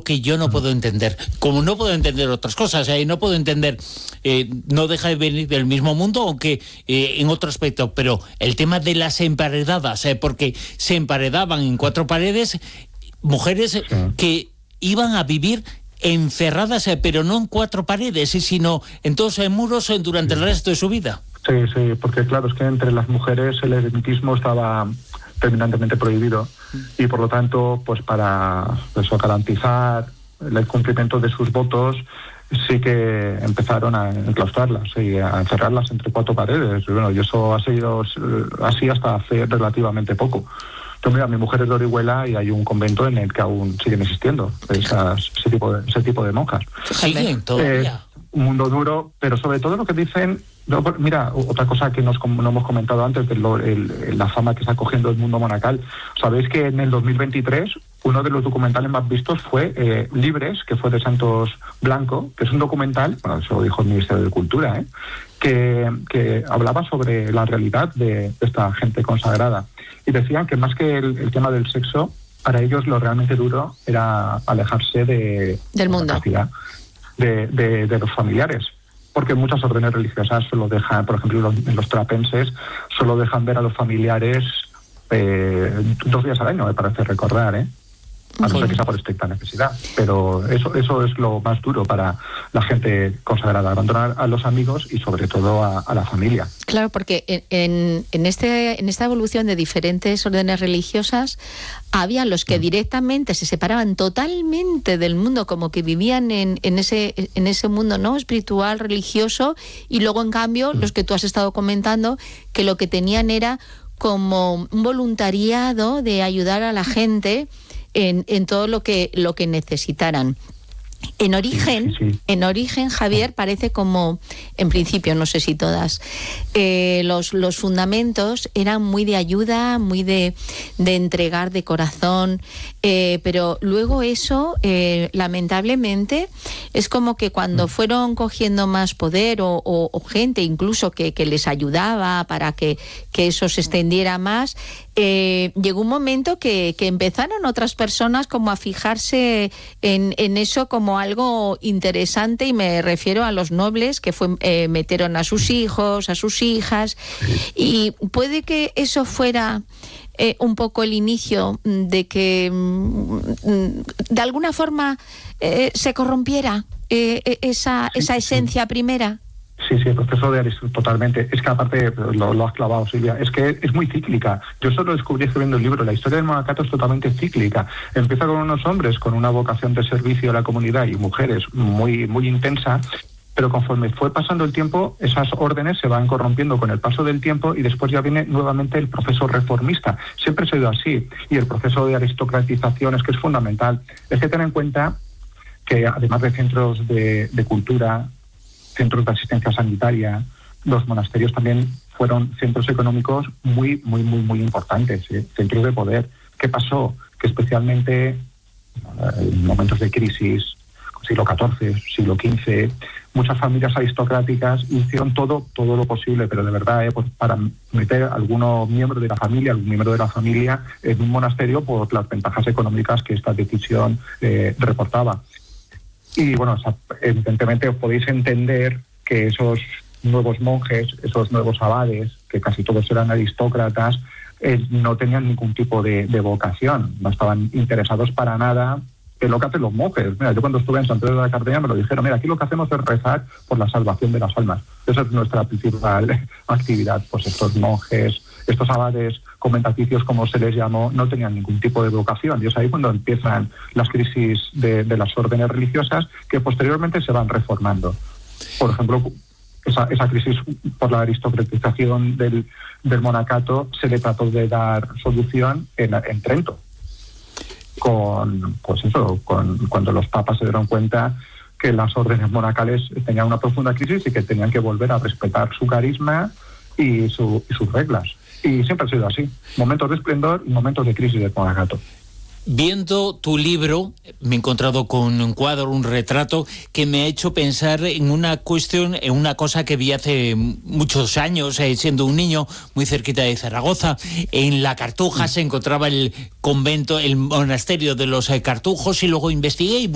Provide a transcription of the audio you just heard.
que yo no puedo entender. Como no puedo entender otras cosas, no puedo entender, no deja de venir del mismo mundo, aunque en otro aspecto, pero el tema de las emparedadas, porque se emparedaban en 4 paredes mujeres que iban a vivir encerradas, pero no en 4 paredes, sino en 2 muros durante el resto de su vida. Sí, porque claro, es que entre las mujeres el eremitismo estaba terminantemente prohibido y por lo tanto, pues para garantizar el cumplimiento de sus votos, sí que empezaron a enclaustrarlas y a encerrarlas entre 4 paredes. Bueno, y eso ha sido así hasta hace relativamente poco. Entonces, mira, mi mujer es de Orihuela y hay un convento en el que aún siguen existiendo ese tipo de monjas. Siguen todavía. Un mundo duro, pero sobre todo lo que dicen. No, mira, otra cosa que no hemos comentado antes de la fama que está cogiendo el mundo monacal. Sabéis que en el 2023 uno de los documentales más vistos fue Libres, que fue de Santos Blanco, que es un documental, bueno, eso lo dijo el Ministerio de Cultura, que hablaba sobre la realidad de esta gente consagrada. Y decían que más que el tema del sexo, para ellos lo realmente duro era alejarse del mundo, de los familiares. Porque muchas órdenes religiosas solo dejan, por ejemplo, en los trapenses, solo dejan ver a los familiares 2 días al año, me parece recordar, a no ser que sea por estricta necesidad. Pero eso es lo más duro para la gente consagrada, abandonar a los amigos y sobre todo a la familia. Claro, porque en esta evolución de diferentes órdenes religiosas había los que directamente se separaban totalmente del mundo, como que vivían en ese mundo no espiritual, religioso, y luego en cambio los que tú has estado comentando, que lo que tenían era como un voluntariado de ayudar a la gente en todo lo que necesitaran. En origen, Javier, parece como, en principio, no sé si todas, los fundamentos eran muy de ayuda, muy de entregar de corazón, pero luego eso, lamentablemente, es como que cuando fueron cogiendo más poder o gente incluso que les ayudaba para que eso se extendiera más, llegó un momento que empezaron otras personas como a fijarse en eso como algo interesante, y me refiero a los nobles que metieron a sus hijos, a sus hijas, y puede que eso fuera un poco el inicio de que de alguna forma se corrompiera esa esencia primera. Sí, el proceso de Aristóteles, totalmente. Es que aparte, lo has clavado, Silvia, es que es muy cíclica. Yo solo descubrí escribiendo el libro. La historia del monacato es totalmente cíclica. Empieza con unos hombres con una vocación de servicio a la comunidad y mujeres muy, muy intensa, pero conforme fue pasando el tiempo, esas órdenes se van corrompiendo con el paso del tiempo y después ya viene nuevamente el proceso reformista. Siempre ha sido así. Y el proceso de aristocratización es que es fundamental. Es que ten en cuenta que además de centros de cultura, centros de asistencia sanitaria, los monasterios también fueron centros económicos muy, muy, muy, muy importantes, centros de poder. ¿Qué pasó? Que especialmente en momentos de crisis, siglo XIV, siglo XV, muchas familias aristocráticas hicieron todo lo posible, pero de verdad, pues para meter algún miembro de la familia en un monasterio por las ventajas económicas que esta decisión reportaba. Y bueno, evidentemente os podéis entender que esos nuevos monjes, esos nuevos abades, que casi todos eran aristócratas, no tenían ningún tipo de vocación, no estaban interesados para nada en lo que hacen los monjes. Mira, yo cuando estuve en San Pedro de la Cardeña me lo dijeron, mira, aquí lo que hacemos es rezar por la salvación de las almas. Esa es nuestra principal actividad. Pues estos monjes, estos abades conventaticios, como se les llamó, no tenían ningún tipo de vocación. Y es ahí cuando empiezan las crisis de las órdenes religiosas, que posteriormente se van reformando. Por ejemplo, esa crisis por la aristocratización del monacato se le trató de dar solución en Trento. Cuando los papas se dieron cuenta que las órdenes monacales tenían una profunda crisis y que tenían que volver a respetar su carisma y sus reglas. Y siempre ha sido así. Momentos de esplendor y momentos de crisis del monacato. Viendo tu libro, me he encontrado con un cuadro, un retrato, que me ha hecho pensar en una cuestión, en una cosa que vi hace muchos años, siendo un niño, muy cerquita de Zaragoza. En La Cartuja se encontraba el convento, el monasterio de los Cartujos, y luego investigué y